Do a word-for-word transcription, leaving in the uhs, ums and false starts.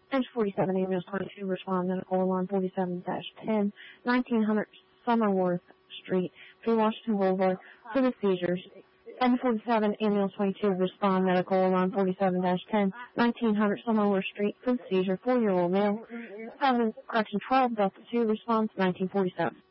Page forty-seven, ambulance twenty-two, respond medical alarm forty-seven dash ten, nineteen hundred Summerworth Street, through Washington Boulevard, for the seizures. Page forty-seven, ambulance twenty-two, respond medical alarm forty-seven dash ten, nineteen hundred Summerworth Street, for the seizure, four-year-old male. seven, correction twelve, Delta two, response nineteen forty-seven.